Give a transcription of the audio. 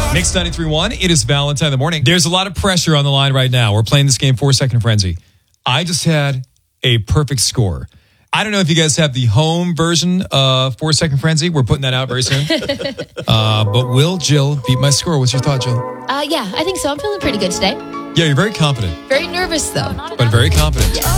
Mix 93.1, it is Valentine in the morning. There's a lot of pressure on the line right now. We're playing this game 4 Second Frenzy. I just had a perfect score. I don't know if you guys have the home version of 4 Second Frenzy. We're putting that out very soon. But will Jill beat my score? What's your thought, Jill? Yeah, I think so. I'm feeling pretty good today. Yeah, you're very confident. Very nervous, though. But very confident.